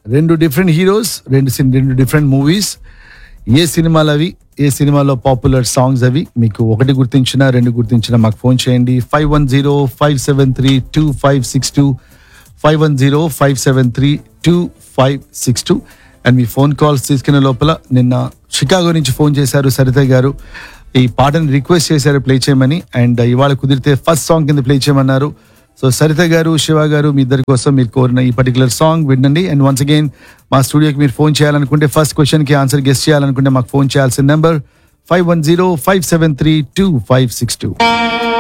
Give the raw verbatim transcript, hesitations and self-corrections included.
రెండు different heroes, రెండు sin- రెండు డిఫరెంట్ మూవీస్. ఏ సినిమాలు అవి, ఏ సినిమాలో పాపులర్ సాంగ్స్ అవి, మీకు ఒకటి గుర్తించిన రెండు గుర్తించిన మాకు ఫోన్ చేయండి. Five one zero five seven three two five six two five one zero five seven three two five six two and me phone calls తీసుకునే లోపల నిన్న షికాగో నుంచి ఫోన్ చేశారు సరిత గారు. ఈ పాటను రిక్వెస్ట్ చేశారు ప్లే చేయమని. అండ్ ఇవాళ కుదిరితే ఫస్ట్ సాంగ్ కింద ప్లే చేయమన్నారు. సో సరిత గారు, శివ గారు, మీ ఇద్దరి కోసం మీరు కోరిన ఈ పర్టికులర్ సాంగ్ వినండి. అండ్ వన్స్ అగైన్ మా స్టూడియోకి మీరు ఫోన్ చేయాలనుకుంటే, ఫస్ట్ క్వశ్చన్ కి ఆన్సర్ గెస్ట్ చేయాలనుకుంటే మాకు ఫోన్ చేయాల్సిన number five one zero five seven three two five six two.